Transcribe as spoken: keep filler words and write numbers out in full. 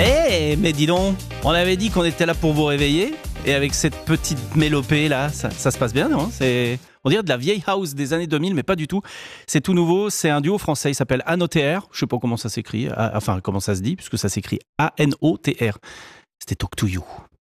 Eh, mais dis donc, on avait dit qu'on était là pour vous réveiller, et avec cette petite mélopée là, ça, ça se passe bien, non? C'est, on dirait de la vieille house des années deux mille, mais pas du tout. C'est tout nouveau, c'est un duo français, il s'appelle Anoter, je sais pas comment ça s'écrit, enfin comment ça se dit, puisque ça s'écrit A N O T R. C'était Talk to You.